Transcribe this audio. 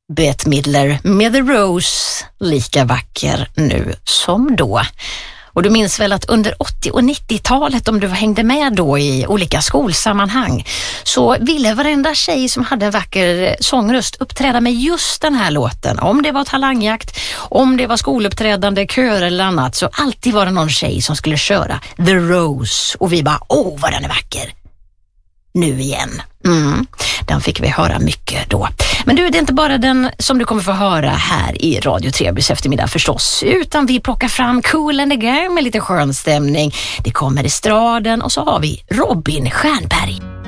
Bette Midler med The Rose, lika vacker nu som då. Och du minns väl att under 80- och 90-talet, om du hängde med då i olika skolsammanhang, så ville varenda tjej som hade en vacker sångröst uppträda med just den här låten. Om det var talangjakt, om det var skoluppträdande, kör eller annat, så alltid var det någon tjej som skulle köra The Rose. Och vi bara, vad den är vacker. Nu igen. Den fick vi höra mycket då. Men du, det är inte bara den som du kommer få höra här i Radio Trebys eftermiddag förstås, utan vi plockar fram Kool and the Gang med lite skön stämning. Det kommer estraden och så har vi Robin Stjernberg.